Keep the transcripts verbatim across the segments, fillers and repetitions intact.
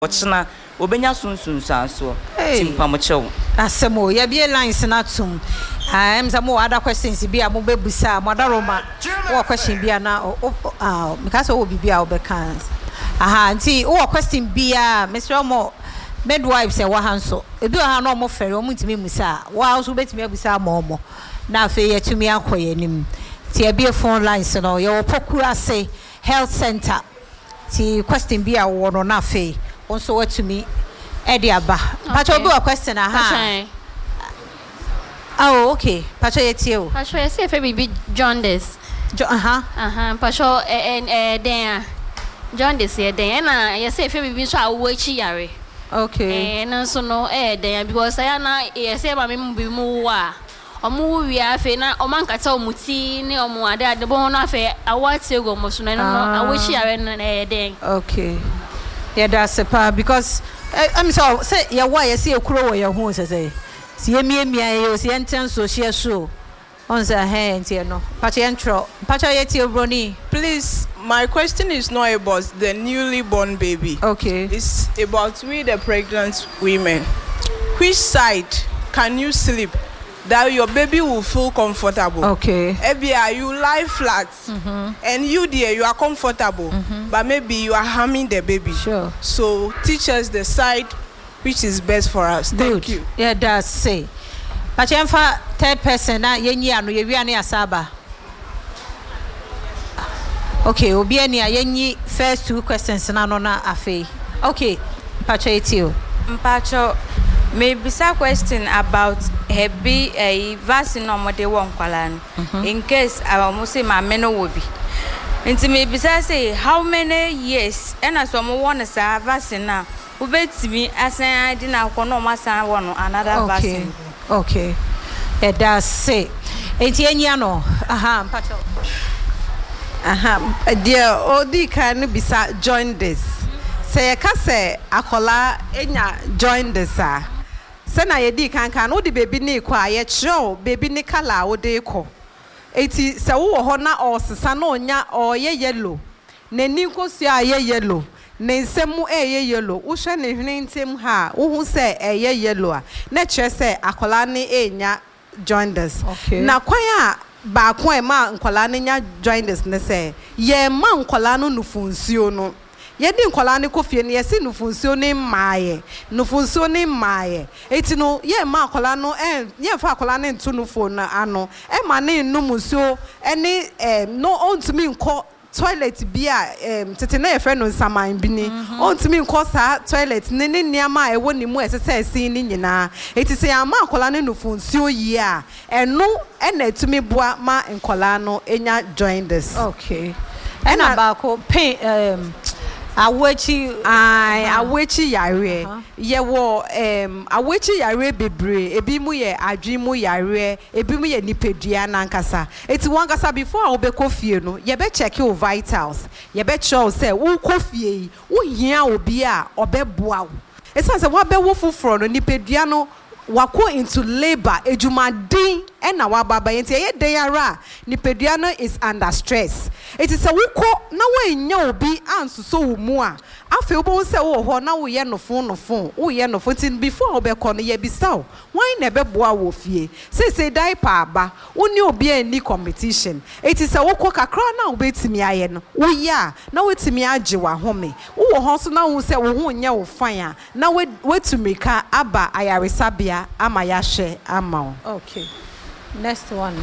Ochina obenya sunsun sanso timpamochew asemo ya bie lines na tum ah emza mo other questions bia mo bebusa mo daroma wo question bia na ah because wo bibia obeka aha nti wo question bia Mister Mo midwives e wa hanso edu ha no mo fere o mutimi musa wa also betimi abusa mo mo na afi yetumi akoye nim ti e bia phone lines no ye wo pokura say health center ti question bia wo no na afi also what to me Ediaba. Pacho do a question aha. Oh okay. Pacho yetio. Pacho you say baby jaundice. Aha. Aha. Pacho eh eh den jaundice here den na you say baby so awochi yare. Okay. Eh na so no eh den because I na you say ma me bi mu wa. Omu wi afi na o man kata omuti ni omu ade ade bo no afi awati go mo so na no awochi yare na eh den. Okay. Yeah, that's a part because I'm so say yeah why you see a crow where your home say see me me I see entrance so share show on the hand you know Pacha intro Pacha yeti Brony. Please, my question is not about the newly born baby. Okay, it's about we the pregnant women. Which side can you sleep that your baby will feel comfortable? Okay, maybe you lie flat mm-hmm. and you there you are comfortable mm-hmm. but maybe you are harming the baby. Sure. So teach us the side which is best for us. Good. Thank you. Yeah, that's say but you third person na yenyi anu ye wiane asaba. Okay, obi ani yenyi first two questions na no na afi. Okay, Pacha etio. Mpacho maybe some question about heavy a vaccine no more de won kwala no in case our must ma me no will be nti maybe say how many years and as some one say vaccine na we betimi asan adi na ko no ma san won another vaccine. Okay, it does say enti enya no aha Mpacho aha dear odi kan bisa join this say ka say akola enya join this ah Sena yedi kankan no the baby ni kwa ye chiro baby ni kala wo de ko eti se wo ho na o sesa na onya o ye yellow na ni nkosu a ye yellow na nsemu e ye yellow wo hwe ne hwene ntem ha wo hu se e ye yellow a na kire se akola ni enya jaundice. Okay. Na kwan a ba ko e ma nkola ni nya jaundice ne se ye ma nkola no nufunsuo no yedi nkola ne kofie ne yesi nufunsuo ne maaye nufunsuo ne maaye eti no ye ma akola no eh ye fa akola ne ntu nufo na ano e ma ne numusuo ene eh no ontumi nko toilet bia em tete na ye fe no saman bi ni ontumi nko sa toilet ne ne niama e wo ni mu esese esi ni nyina eti se ama akola ne nufunsuo yi a eno ena etumi boa ma nkola no enya join this. Okay, ena ba ko pain um awechi ai awechi yare ye wo em awechi yare bebre ebi mu ye adwi mu yare ebi mu ye nipedua nankasa eti wankasa before obekọ fie no ye be check your vitals ye be show say wo kofie wo hia obi a obeboa wo esa say wo be wo fufuro no nipedua no wako into labor ejumadin ena wababa yenti ye den ara nipedua no is under stress it is a wuko na we nya obi ansuso wo mu a afi obo se wo ho na wo ye no fon no fon wo ye no fon tin before obekọ no ye bisaw why na beboa wo fie say say diaper aba woni obi ani competition it is a wuko kakra na obetimi aye no wo ya na wetimi age wa home wo ho so na wo se wo ho nya wo fan a na wetumika aba ayaresabia ama ya hye ama. Okay, next one.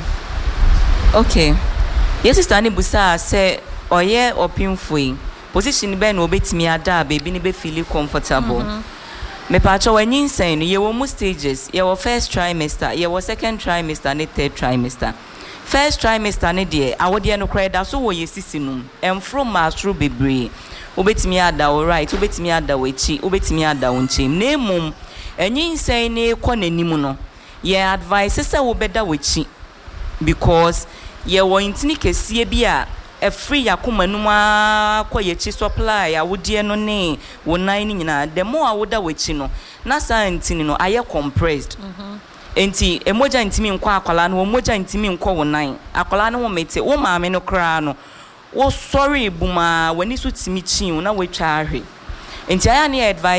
Okay, yes sister ni busa say oye opinfui position be na obetimi ada baby ni be feel comfortable. Me pa cho wanyin sen ye wo mu stages ye wo first trimester ye wo second trimester ne third trimester. First trimester ne de awode no kra da so wo ye sisinum emfro mastro bebre obetimi ada wo right obetimi ada wo echi obetimi ada wo nchem na emum enyin sen ne kọ nanimu no ye advice say wo beda wo echi because ye wo intini kesie bi a e free yakoma numa kwa ye chi supply awodie no ne wo nan ni nyina the more awoda wo echi no na sa intini no aye compressed mhm enti emoja intimi nkọ akwala no emoja intimi nkọ wo nan akwala no wo mete wo maame no kra no wo sorry buma wani so timi chi wo na wo twa ahwe nti aya ne advice